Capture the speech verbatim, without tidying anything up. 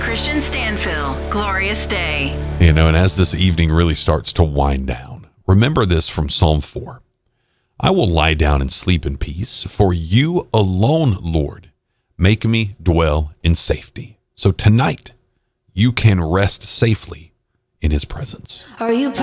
Christian Stanfill, Glorious Day. You know, and as this evening really starts to wind down, remember this from Psalm four. I will lie down and sleep in peace, for you alone, Lord, make me dwell in safety. So tonight, you can rest safely in his presence. Are you